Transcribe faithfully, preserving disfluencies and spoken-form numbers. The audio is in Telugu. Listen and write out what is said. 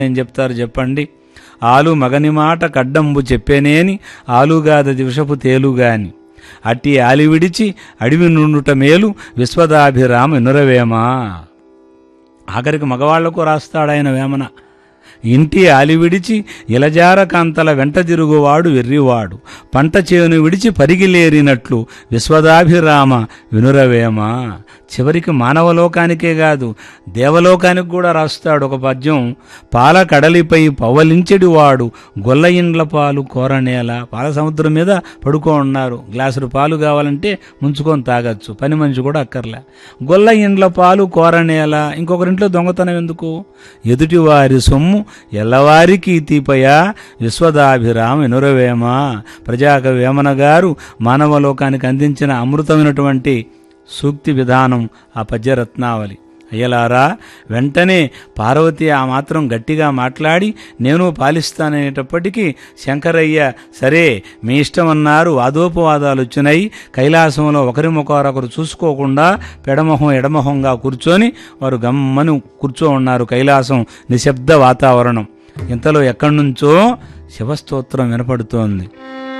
ఏం చెప్తారు చెప్పండి? ఆలు మగని మాట కడ్డంబు చెప్పేనేని ఆలుగాద దివసపు తేలుగాని అట్టి ఆలి విడిచి అడివి నుండుట మేలు విశ్వదాభిరామ వినురవేమా. ఆఖరికి మగవాళ్లకు రాస్తాడాయన వేమన. ఇంటి ఆలి విడిచి ఇలజార కాంతల వెంట తిరుగువాడు వెర్రివాడు పంట చేను విడిచి పరిగిలేరినట్లు విశ్వదాభిరామ వినురవేమ. చివరికి మానవలోకానికే కాదు దేవలోకానికి కూడా రాస్తాడు ఒక పద్యం. పాల కడలిపై పవ్వలించెడివాడు గొల్ల ఇండ్ల పాలు కోరనేల. పాల సముద్రం మీద పడుకో ఉన్నారు, గ్లాసులు పాలు కావాలంటే ముంచుకొని తాగొచ్చు, పని మనిషి కూడా అక్కర్లే. గొల్ల ఇండ్ల పాలు కోరనేల. ఇంకొకరింట్లో దొంగతనం ఎందుకు? ఎదుటివారి సొమ్ము ఎల్లవారికి తీపయా విశ్వదాభిరామ వినురవేమ. ప్రజాకవి వేమన గారు మానవలోకానికి అందించిన అమృతమైనటువంటి సూక్తి విధానం ఆ పద్యరత్నావళి. అయ్యలారా, వెంటనే పార్వతి ఆ మాత్రం గట్టిగా మాట్లాడి నేను పాలిస్తాననేటప్పటికీ శంకరయ్య సరే మీ ఇష్టమన్నారు. వాదోపవాదాలు వచ్చినాయి. కైలాసంలో ఒకరి ముఖారొకరు చూసుకోకుండా పెడమొహం ఎడమొహంగా కూర్చొని వారు గమ్మని కూర్చో ఉన్నారు. కైలాసం నిశ్శబ్ద వాతావరణం. ఇంతలో ఎక్కడి నుంచో శివస్తోత్రం వినపడుతోంది.